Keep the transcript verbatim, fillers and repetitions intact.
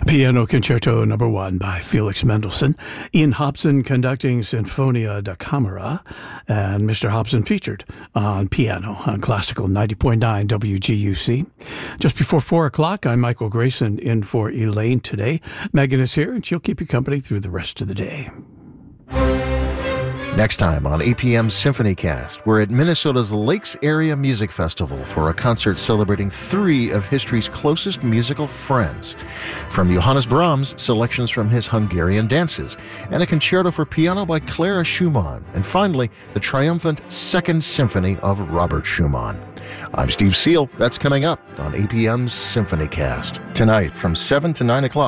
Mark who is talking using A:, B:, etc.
A: Piano Concerto Number One by Felix Mendelssohn. Ian Hobson conducting Sinfonia da Camera, and Mister Hobson featured on piano on Classical ninety point nine W G U C. Just before four o'clock, I'm Michael Grayson in for Elaine today. Megan is here, and she'll keep you company through the rest of the day.
B: Next time on A P M's Symphony Cast, we're at Minnesota's Lakes Area Music Festival for a concert celebrating three of history's closest musical friends. From Johannes Brahms, selections from his Hungarian dances, and a concerto for piano by Clara Schumann, and finally, the triumphant Second Symphony of Robert Schumann. I'm Steve Seal. That's coming up on A P M's Symphony Cast. Tonight from seven to nine o'clock.